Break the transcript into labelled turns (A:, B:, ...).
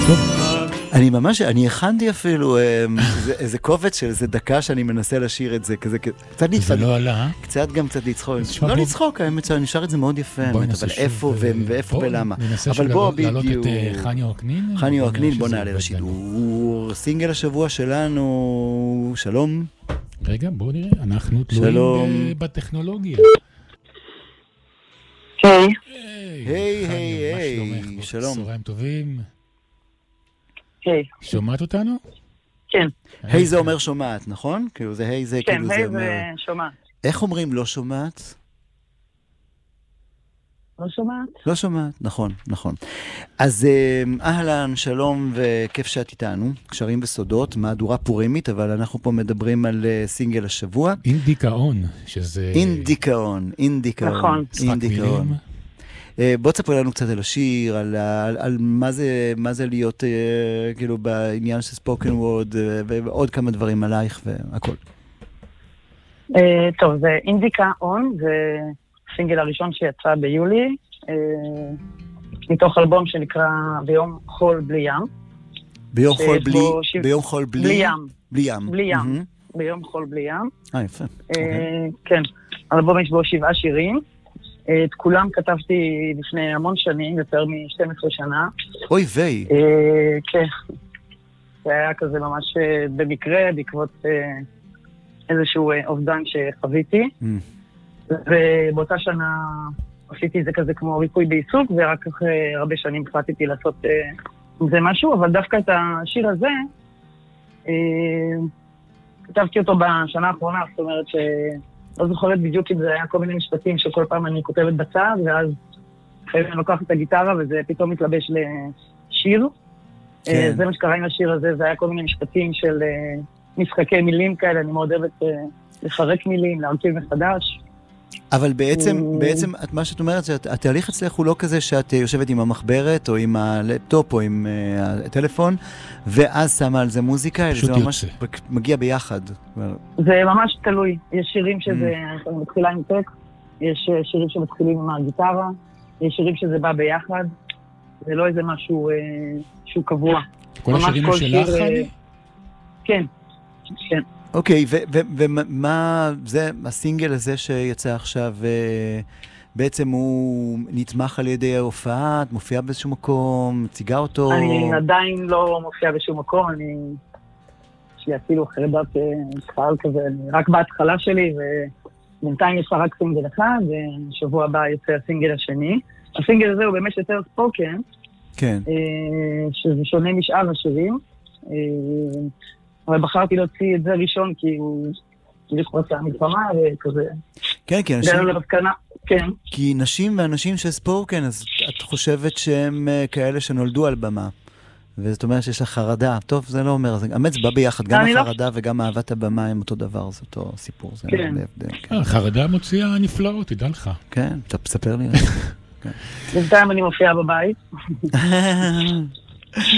A: אני הכנתי אפילו איזה קובץ של איזה דקה שאני מנסה לשיר את זה, כזה, קצת
B: זה לא עלה?
A: קצת גם קצת לצחוק. לא לצחוק, האמת שאני שר את זה מאוד יפה, אבל איפה ואיפה ולמה.
B: אבל בוא לעלות את חני עוקנין.
A: חני עוקנין, בוא נעלה לשידור. סינגל השבוע שלנו, שלום.
B: רגע, בוא נראה, אנחנו תלויים בטכנולוגיה.
C: היי.
A: היי, שלום.
B: צהריים טובים.
C: היי.
B: שומעת אותנו?
C: כן.
A: היי זה אומר שומעת, נכון? כאילו זה היי זה כאילו זה אומר...
C: כן, היי זה שומעת.
A: איך אומרים לא שומעת?
C: לא שומעת?
A: לא שומעת, נכון. אז אהלן, שלום וכיף שאת איתנו. קשרים וסודות, מהדורה פורימית, אבל אנחנו פה מדברים על סינגל השבוע.
B: אינדיקאון, שזה...
A: אינדיקאון.
C: נכון.
A: אינדיקאון. בוא תספר לנו קצת על השיר, על מה זה להיות כאילו בעניין של ספוקן וורד, ועוד כמה דברים עלייך והכל.
C: טוב, זה אינדיקאון, זה הסינגל הראשון שיצא ביולי, מתוך אלבום שנקרא ביום חול בלי ים.
A: ביום חול בלי ים?
C: בלי ים. ביום חול בלי ים.
A: יפה.
C: כן, אלבום יש בו 7 שירים. את כולם כתבתי לפני המון שנים, יותר מ-12 שנה.
A: אוי ויי.
C: כן. זה היה כזה ממש במקרה, בעקבות איזשהו אובדן שחוויתי. ובאותה שנה עשיתי את זה כזה כמו ריפוי בעיסוק, ורק אחרי הרבה שנים החלטתי לעשות עם זה משהו, אבל דווקא את השיר הזה, כתבתי אותו בשנה האחרונה, זאת אומרת לא זוכרת בדיוק אם זה היה כל מיני משפטים שכל פעם אני כותבת בצד, ואז אני לוקחת את הגיטרה וזה פתאום מתלבש לשיר. כן. זה מה שקרה עם השיר הזה, זה היה כל מיני משפטים של משחקי מילים כאלה, אני מאוד אוהבת לחרק מילים, להרכיב מחדש.
A: אבל בעצם מה שאת אומרת, התהליך אצלך הוא לא כזה שאת יושבת עם המחברת או עם הלפטופ או עם הטלפון, ואז שמה על זה מוזיקה, אלא זה ממש מגיע ביחד.
C: זה ממש תלוי. יש שירים שזה מתחילה עם טקסט, יש שירים שמתחילים עם הגיטרה, יש שירים שזה בא ביחד, זה לא איזה משהו שהוא קבוע.
B: כל השירים שלך, חני?
C: כן.
A: אוקיי, ומה זה, הסינגל הזה שיצא עכשיו, בעצם הוא נתמך על ידי ההופעה, את מופיעה באיזשהו מקום, מציגה אותו?
C: אני עדיין לא מופיעה באיזשהו מקום, יש לי אפילו חרדת קהל כזה, אני רק בהתחלה שלי, ובינתיים יש רק סינגל אחד, ושבוע הבא יוצא הסינגל השני. הסינגל הזה הוא באמת יותר ספוקן,
A: כן.
C: שזה שונה משאר השירים, אבל בחרתי להוציא את זה ראשון, כי הוא לכבוד המלחמה וכזה.
A: כן, כי אנשים...
C: כן.
A: כי נשים ואנשים שספוקן, אז את חושבת שהם כאלה שנולדו על במה. וזאת אומרת שיש לה חרדה. טוב, זה לא אומר. האמת, זה בא ביחד. גם החרדה וגם אהבת הבמה הם אותו דבר. זה אותו סיפור.
C: כן.
B: החרדה מוציאה נפלאות, תדע לך.
A: כן, תספר לי.
C: בינתיים אני מופיעה בבית.